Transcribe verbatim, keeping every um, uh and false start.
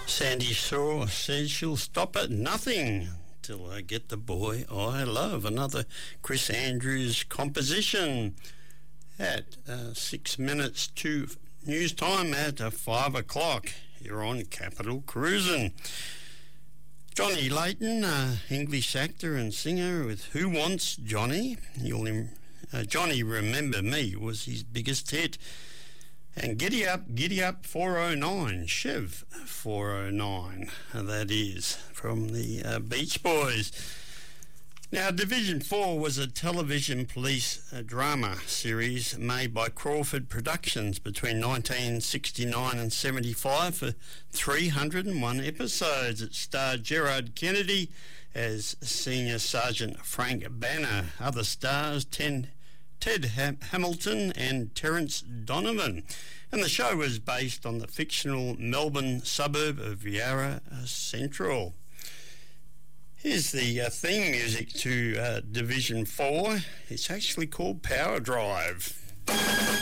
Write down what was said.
Sandy Shaw says she'll stop at nothing till I get the boy I love. Another Chris Andrews composition at uh, six minutes to news time at uh, five o'clock here on Capital Cruisin'. Johnny Layton, uh, English actor and singer with Who Wants Johnny? You'll, uh, Johnny Remember Me was his biggest hit. And Giddy Up, Giddy Up four oh nine, Chev four oh nine, that is, from the uh, Beach Boys. Now, Division four was a television police uh, drama series made by Crawford Productions between nineteen sixty-nine and seventy-five for three hundred one episodes. It starred Gerard Kennedy as Senior Sergeant Frank Banner. Other stars, ten Ted Ham- Hamilton and Terence Donovan. And the show was based on the fictional Melbourne suburb of Yarra Central. Here's the uh, theme music to uh, Division four. It's actually called Power Drive.